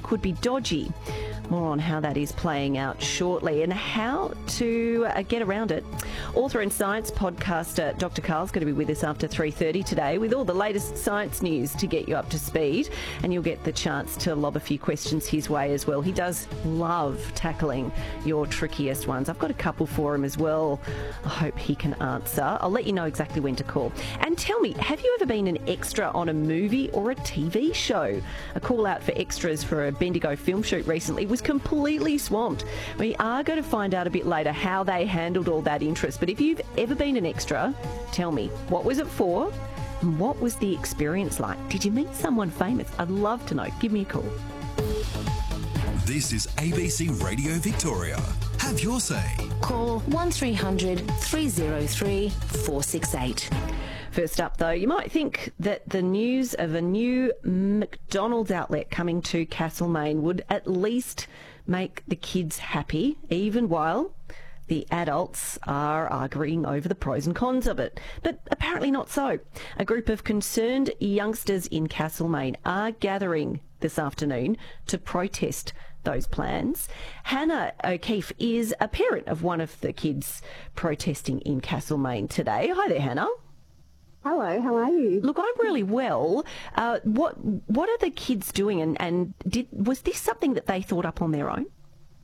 could be dodgy. More on how that is playing out shortly and how to get around it. Author and science podcaster Dr. Karl's going to be with us after 3:30 today with all the latest science news to get you up to speed, and you'll get the chance to lob a few questions his way as well. He does love tackling your trickiest ones. I've got a couple for him as well. I hope he can answer. I'll let you know exactly when to call. And tell me, have you ever been an extra on a movie or a TV show? A call out for extras for a Bendigo film shoot recently was completely swamped. We are going to find out a bit later how they handled all that interest. But if you've ever been an extra, tell me, what was it for? And what was the experience like? Did you meet someone famous? I'd love to know. Give me a call. This is ABC Radio Victoria. Have your say. Call 1300 303 468. First up, though, you might think that the news of a new McDonald's outlet coming to Castlemaine would at least make the kids happy, even while the adults are arguing over the pros and cons of it. But apparently not so. A group of concerned youngsters in Castlemaine are gathering this afternoon to protest those plans. Hannah O'Keefe is a parent of one of the kids protesting in Castlemaine today. Hi there, Hannah. Hello, how are you? Look, I'm really well. What are the kids doing, and was this something that they thought up on their own?